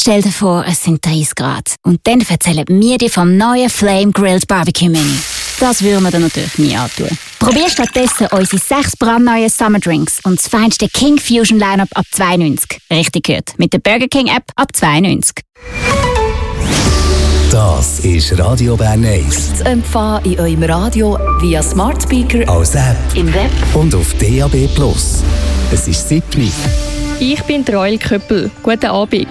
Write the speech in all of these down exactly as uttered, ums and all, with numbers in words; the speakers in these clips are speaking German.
Stell dir vor, es sind dreißig Grad. Und dann erzählen wir dir vom neuen Flame Grilled Barbecue Menü. Das würden wir dir natürlich nie antun. Probier stattdessen unsere sechs brandneuen Summer Drinks und das feinste King Fusion Lineup ab zwei neunzig. Richtig gehört, mit der Burger King App ab zwei neunzig. Das ist Radio Bern eins. Zu empfangen in eurem Radio via Smart Speaker, als App, im Web und auf D A B Plus. Es ist siebni. Ich bin Royal Köppel. Guten Abend.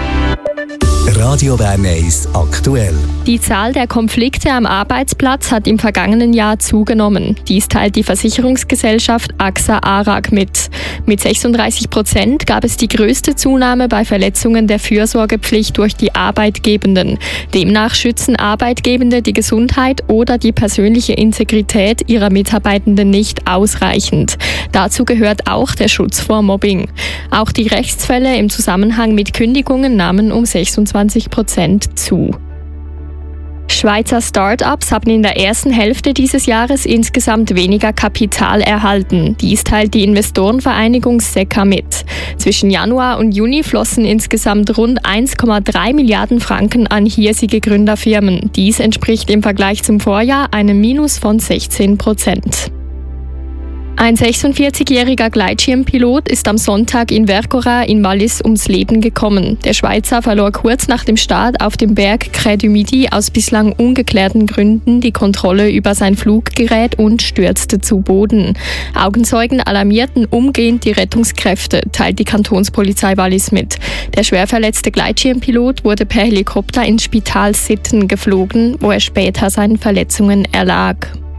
Radio Bern eins aktuell. Die Zahl der Konflikte am Arbeitsplatz hat im vergangenen Jahr zugenommen. Dies teilt die Versicherungsgesellschaft A X A ARAG mit. Mit sechsunddreißig Prozent gab es die größte Zunahme bei Verletzungen der Fürsorgepflicht durch die Arbeitgebenden. Demnach schützen Arbeitgebende die Gesundheit oder die persönliche Integrität ihrer Mitarbeitenden nicht ausreichend. Dazu gehört auch der Schutz vor Mobbing. Auch die Rechtsfälle im Zusammenhang mit Kündigungen nahmen um sechsundzwanzig Prozent zu. Schweizer Start-ups haben in der ersten Hälfte dieses Jahres insgesamt weniger Kapital erhalten. Dies teilt die Investorenvereinigung S E C A mit. Zwischen Januar und Juni flossen insgesamt rund eins Komma drei Milliarden Franken an hiesige Gründerfirmen. Dies entspricht im Vergleich zum Vorjahr einem Minus von sechzehn Prozent. Ein sechsundvierzigjähriger Gleitschirmpilot ist am Sonntag in Vercora in Wallis ums Leben gekommen. Der Schweizer verlor kurz nach dem Start auf dem Berg Crêt du Midi aus bislang ungeklärten Gründen die Kontrolle über sein Fluggerät und stürzte zu Boden. Augenzeugen alarmierten umgehend die Rettungskräfte, teilt die Kantonspolizei Wallis mit. Der schwer verletzte Gleitschirmpilot wurde per Helikopter ins Spital Sitten geflogen, wo er später seinen Verletzungen erlag.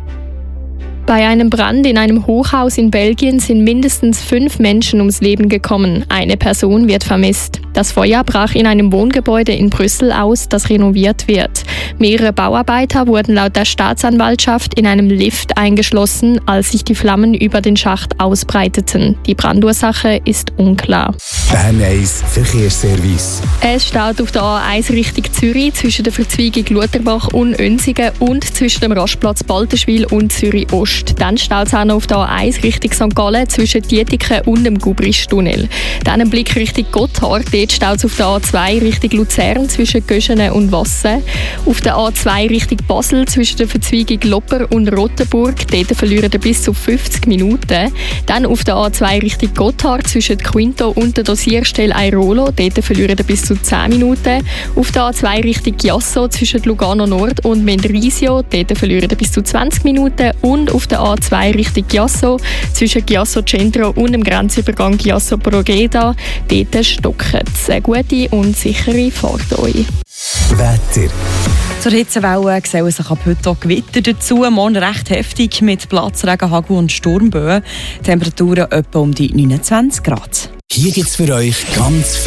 Bei einem Brand in einem Hochhaus in Belgien sind mindestens fünf Menschen ums Leben gekommen. Eine Person wird vermisst. Das Feuer brach in einem Wohngebäude in Brüssel aus, das renoviert wird. Mehrere Bauarbeiter wurden laut der Staatsanwaltschaft in einem Lift eingeschlossen, als sich die Flammen über den Schacht ausbreiteten. Die Brandursache ist unklar. Bern eins Verkehrsservice. Es steht auf der A eins Richtung Zürich zwischen der Verzweigung Lutherbach und Önsigen und zwischen dem Rastplatz Balterschwil und Zürich Ost. Dann steht es auch noch auf der A eins Richtung Sankt Gallen zwischen Dietiken und dem Gubristunnel. Dann ein Blick Richtung Gotthard. Dort steht es auf der A zwei Richtung Luzern zwischen Göschenen und Wassen. Auf der A zwei Richtung Basel zwischen der Verzweigung Lopper und Rotenburg. Dort verlieren ihr bis zu fünfzig Minuten. Dann auf der A zwei Richtung Gotthard zwischen Quinto und der Dosierstelle Airolo. Dort verlieren ihr bis zu zehn Minuten. Auf der A zwei Richtung Chiasso zwischen Lugano Nord und Mendrisio. Dort verlieren ihr bis zu zwanzig Minuten. Und auf der A zwei Richtung Chiasso zwischen Chiasso Centro und dem Grenzübergang Chiasso Brogeda. Dort stocken es. Eine gute und sichere Fahrt euch. Wetter. Zur Hitzewelle gesellen sich ab heute auch Gewitter dazu. Morgen recht heftig mit Platzregen, Hagel und Sturmböen. Temperaturen etwa um die neunundzwanzig Grad. Hier gibt es für euch ganz